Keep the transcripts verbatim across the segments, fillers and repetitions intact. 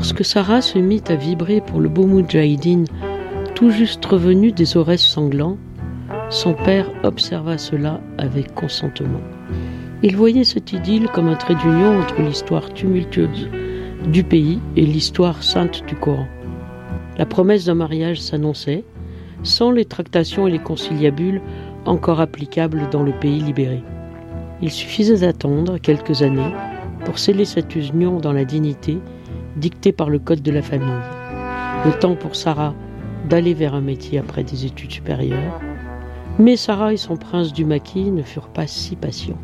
Lorsque Sarah se mit à vibrer pour le beau Moudjahidine, tout juste revenu des Aurès sanglants, son père observa cela avec consentement. Il voyait cette idylle comme un trait d'union entre l'histoire tumultueuse du pays et l'histoire sainte du Coran. La promesse d'un mariage s'annonçait, sans les tractations et les conciliabules encore applicables dans le pays libéré. Il suffisait d'attendre quelques années pour sceller cette union dans la dignité dictée par le code de la famille. Le temps pour Sarah d'aller vers un métier après des études supérieures. Mais Sarah et son prince du maquis ne furent pas si patients.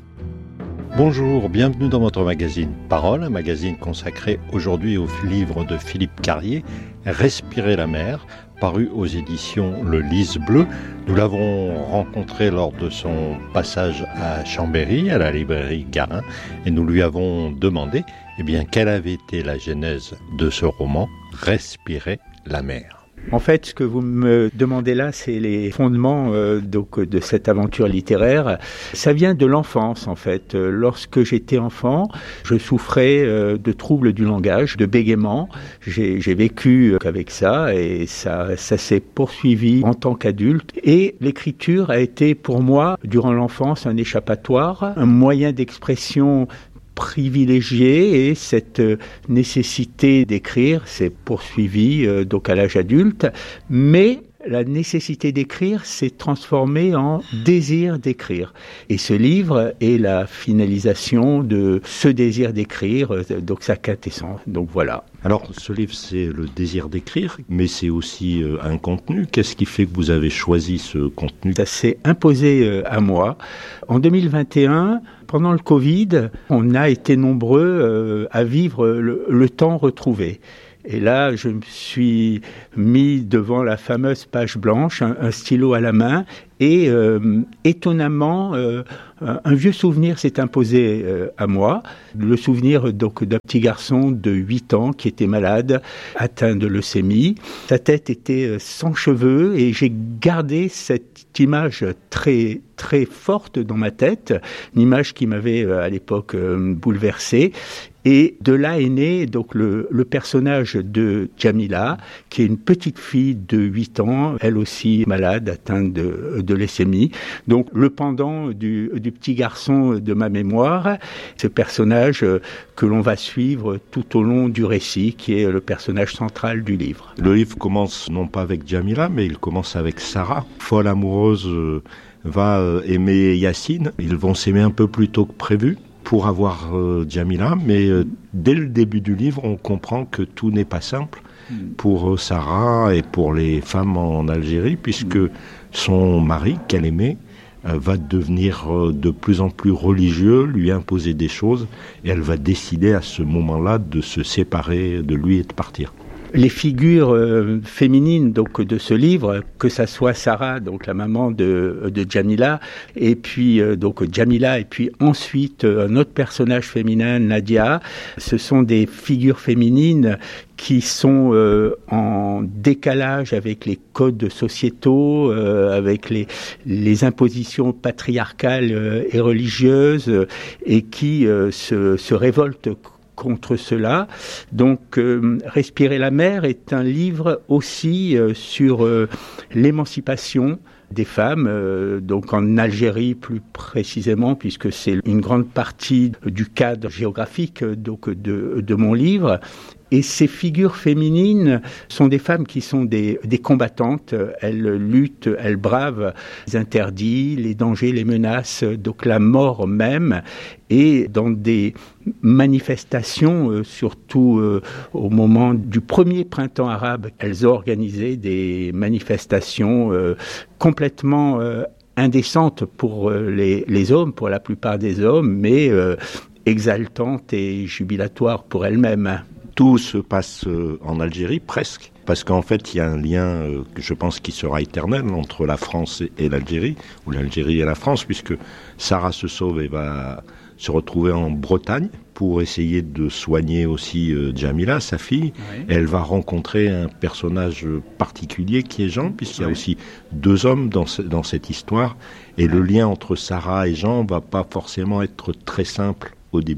Bonjour, bienvenue dans votre magazine Parole, un magazine consacré aujourd'hui au livre de Philippe Carrier, Respirer la mer, paru aux éditions Le Lys Bleu. Nous l'avons rencontré lors de son passage à Chambéry, à la librairie Garin, et nous lui avons demandé eh bien, quelle avait été la genèse de ce roman, Respirer la mer. En fait, ce que vous me demandez là, c'est les fondements euh, donc de cette aventure littéraire. Ça vient de l'enfance, en fait. Lorsque j'étais enfant, je souffrais euh, de troubles du langage, de bégaiement. J'ai, j'ai vécu avec ça et ça, ça s'est poursuivi en tant qu'adulte. Et l'écriture a été pour moi, durant l'enfance, un échappatoire, un moyen d'expression privilégié, et cette nécessité d'écrire s'est poursuivie euh, donc à l'âge adulte, mais la nécessité d'écrire s'est transformée en désir d'écrire. Et ce livre est la finalisation de ce désir d'écrire, donc sa quintessence. Donc voilà. Alors, ce livre, c'est le désir d'écrire, mais c'est aussi euh, un contenu. Qu'est-ce qui fait que vous avez choisi ce contenu ? Ça s'est imposé euh, à moi. En deux mille vingt et un, pendant le Covid, on a été nombreux euh, à vivre le, le temps retrouvé. Et là, je me suis mis devant la fameuse page blanche, un, un stylo à la main, et euh, étonnamment, euh, un vieux souvenir s'est imposé euh, à moi. Le souvenir donc d'un petit garçon de huit ans qui était malade, atteint de leucémie. Sa tête était sans cheveux et j'ai gardé cette image très très forte dans ma tête, une image qui m'avait à l'époque euh, bouleversé. Et de là est né donc le, le personnage de Jamila, qui est une petite fille de huit ans, elle aussi malade, atteinte de, de leucémie. Donc le pendant du, du petit garçon de ma mémoire, ce personnage que l'on va suivre tout au long du récit, qui est le personnage central du livre. Le livre commence non pas avec Jamila, mais il commence avec Sarah, folle amoureuse, euh, va euh, aimer Yacine. Ils vont s'aimer un peu plus tôt que prévu pour avoir euh, Jamila, mais euh, dès le début du livre, on comprend que tout n'est pas simple pour euh, Sarah et pour les femmes en Algérie, puisque son mari, qu'elle aimait, euh, va devenir euh, de plus en plus religieux, lui imposer des choses, et elle va décider à ce moment-là de se séparer de lui et de partir. Les figures euh, féminines donc de ce livre, que ça soit Sarah, donc la maman de de Jamila, et puis euh, donc Jamila, et puis ensuite euh, un autre personnage féminin, Nadia, ce sont des figures féminines qui sont euh, en décalage avec les codes sociétaux, euh, avec les les impositions patriarcales euh, et religieuses, euh, et qui euh, se se révoltent contre cela. Donc, euh, Respirer la mer est un livre aussi euh, sur euh, l'émancipation des femmes, euh, donc en Algérie plus précisément, puisque c'est une grande partie du cadre géographique donc de, de mon livre. Et ces figures féminines sont des femmes qui sont des, des combattantes. Elles luttent, elles bravent les interdits, les dangers, les menaces, donc la mort même. Et dans des manifestations, euh, surtout euh, au moment du premier printemps arabe, elles ont organisé des manifestations euh, complètement euh, indécentes pour euh, les, les hommes, pour la plupart des hommes, mais euh, exaltantes et jubilatoires pour elles-mêmes. Tout se passe en Algérie, presque, parce qu'en fait, il y a un lien, euh, je pense, qui sera éternel entre la France et l'Algérie, ou l'Algérie et la France, puisque Sarah se sauve et va se retrouver en Bretagne pour essayer de soigner aussi euh, Jamila, sa fille. Oui. Et elle va rencontrer un personnage particulier qui est Jean, puisqu'il y a oui. aussi deux hommes dans, ce, dans cette histoire, et oui. le lien entre Sarah et Jean va pas forcément être très simple au début.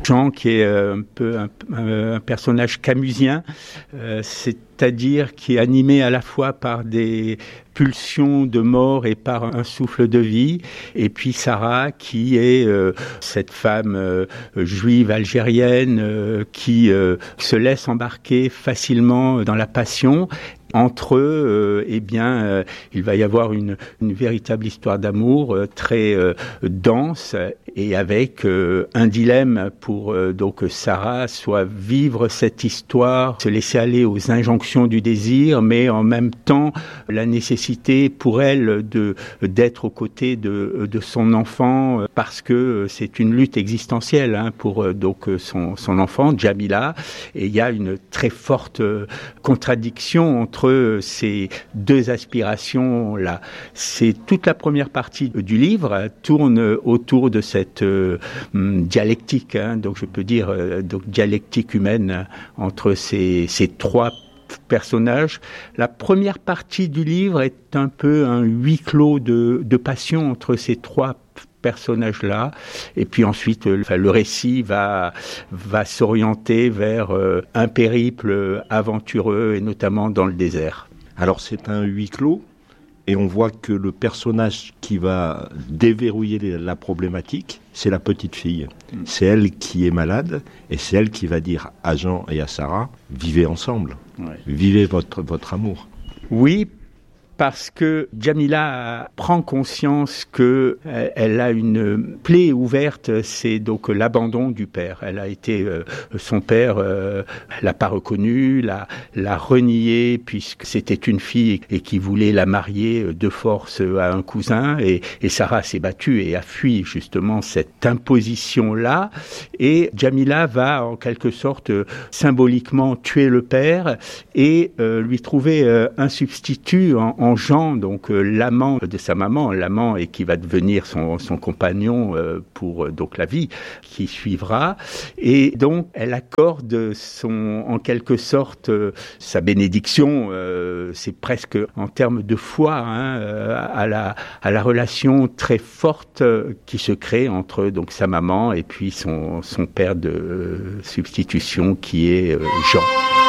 Jean qui est un peu un, un personnage camusien, euh, c'est-à-dire qui est animé à la fois par des pulsions de mort et par un souffle de vie, et puis Sarah qui est euh, cette femme euh, juive algérienne euh, qui euh, se laisse embarquer facilement dans la passion. Entre eux, euh, eh bien, euh, il va y avoir une, une véritable histoire d'amour euh, très euh, dense et avec euh, un dilemme pour euh, donc Sarah, soit vivre cette histoire, se laisser aller aux injonctions du désir, mais en même temps la nécessité pour elle de d'être aux côtés de de son enfant parce que c'est une lutte existentielle hein, pour euh, donc son son enfant Djamila, et il y a une très forte contradiction entre ces deux aspirations-là. C'est toute la première partie du livre tourne autour de cette euh, dialectique, hein, donc je peux dire euh, donc dialectique humaine entre ces, ces trois personnages. La première partie du livre est un peu un huis clos de, de passion entre ces trois personnages-là, et puis ensuite euh, enfin, le récit va va s'orienter vers euh, un périple aventureux et notamment dans le désert. Alors c'est un huis clos et on voit que le personnage qui va déverrouiller la problématique, c'est la petite fille. Mmh. C'est elle qui est malade et c'est elle qui va dire à Jean et à Sarah, vivez ensemble, ouais. Vivez votre votre amour. Oui. Parce que Djamila prend conscience que elle a une plaie ouverte, c'est donc l'abandon du père. Elle a été euh, son père, euh, l'a pas reconnu, l'a l'a renié puisque c'était une fille et qui voulait la marier de force à un cousin. Et, et Sarah s'est battue et a fui justement cette imposition-là. Et Djamila va en quelque sorte symboliquement tuer le père et euh, lui trouver euh, un substitut en, en Jean, donc euh, l'amant de sa maman, l'amant et qui va devenir son, son compagnon euh, pour euh, donc la vie qui suivra. Et donc elle accorde son, en quelque sorte, euh, sa bénédiction. Euh, c'est presque en termes de foi hein, euh, à la à la relation très forte euh, qui se crée entre donc sa maman et puis son son père de euh, substitution qui est euh, Jean.